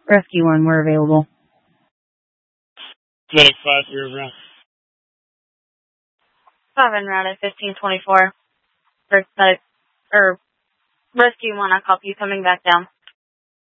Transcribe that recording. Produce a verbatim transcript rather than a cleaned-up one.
Rescue one, we're available. Medic five, three over. Seven routed fifteen twenty-four. Or, or rescue one, I copy you coming back down.